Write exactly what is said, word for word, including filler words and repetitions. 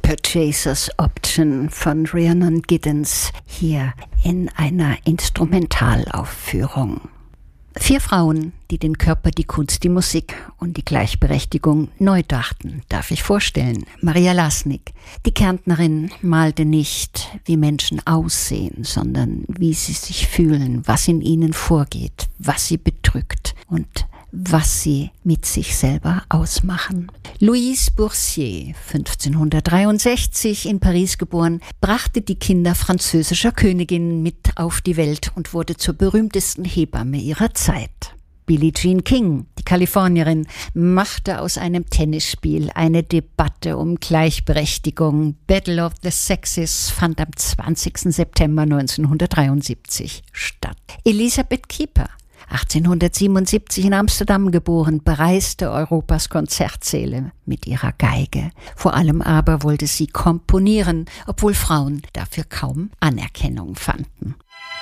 Purchaser's Option von Rhiannon Giddens hier in einer Instrumentalaufführung. Vier Frauen, die den Körper, die Kunst, die Musik und die Gleichberechtigung neu dachten, darf ich vorstellen. Maria Lasnik, die Kärntnerin, malte nicht, wie Menschen aussehen, sondern wie sie sich fühlen, was in ihnen vorgeht, was sie bedrückt und was sie mit sich selber ausmachen. Louise Boursier, fünfzehnhundertdreiundsechzig in Paris geboren, brachte die Kinder französischer Königinnen mit auf die Welt und wurde zur berühmtesten Hebamme ihrer Zeit. Billie Jean King, die Kalifornierin, machte aus einem Tennisspiel eine Debatte um Gleichberechtigung. Battle of the Sexes fand am zwanzigsten September neunzehnhundertdreiundsiebzig statt. Elisabeth Kieper, achtzehnhundertsiebenundsiebzig in Amsterdam geboren, bereiste Europas Konzertsäle mit ihrer Geige. Vor allem aber wollte sie komponieren, obwohl Frauen dafür kaum Anerkennung fanden.